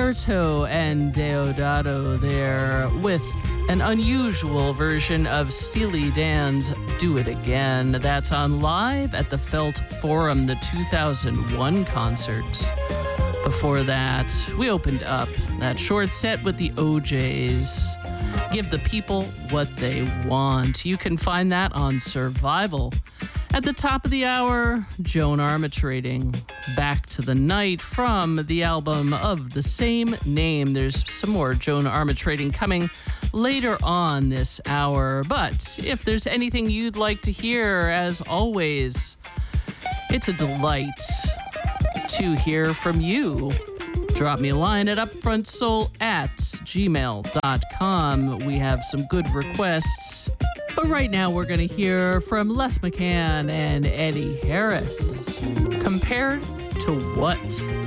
Roberto and Deodato there with an unusual version of Steely Dan's Do It Again. That's on Live at the Felt Forum, the 2001 concert. Before that, we opened up that short set with the OJs. Give the people what they want. You can find that on Survival. At the top of the hour, Joan Armatrading, Back to the Night from the album of the same name. There's some more Joan Armatrading coming later on this hour. But if there's anything you'd like to hear, as always, it's a delight to hear from you. Drop me a line at upfrontsoul@gmail.com. We have some good requests. But right now we're going to hear from Les McCann and Eddie Harris. Compared to what?